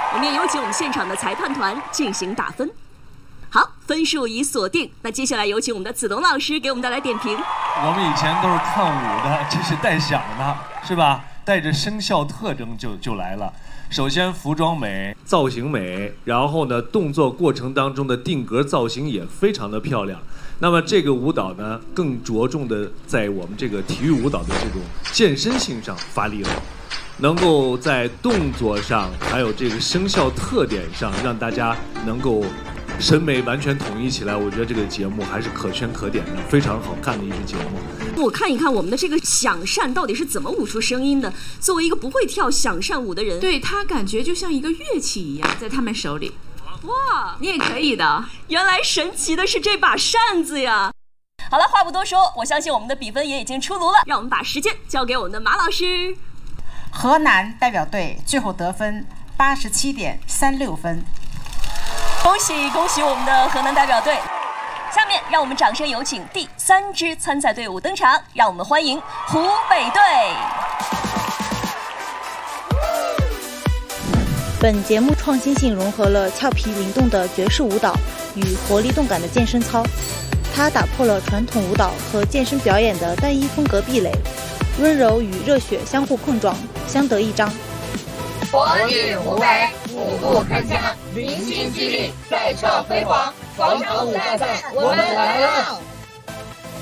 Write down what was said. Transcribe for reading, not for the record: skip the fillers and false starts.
我们也有请我们现场的裁判团进行打分。好，分数已锁定。那接下来有请我们的子龙老师给我们带来点评。 我们以前都是看舞的，这是带响的，是吧？带着声效特征就来了。首先服装美，造型美，然后呢，动作过程当中的定格造型也非常的漂亮。那么这个舞蹈呢，更着重的在我们这个体育舞蹈的这种健身性上发力了，能够在动作上还有这个声效特点上，让大家能够审美完全统一起来。我觉得这个节目还是可圈可点的，非常好看的一支节目。 我看一看我们的这个响扇到底是怎么舞出声音的。作为一个不会跳响扇舞的人， 对，它感觉就像一个乐器一样，在他们手里。 哇， 你也可以的。 原来神奇的是这把扇子呀！好了，话不多说，我相信我们的比分也已经出炉了，让我们把时间交给我们的马老师。 河南代表队最后得分87.36分。 恭喜恭喜我们的河南代表队！下面让我们掌声有请第3支参赛队伍登场，让我们欢迎湖北队。 本节目创新性融合了俏皮灵动的爵士舞蹈与活力动感的健身操，它打破了传统舞蹈和健身表演的单一风格壁垒，温柔与热血相互碰撞，相得益彰。 活力无为，舞步铿锵，明星激励，再创辉煌。广场舞大赛，我们来了！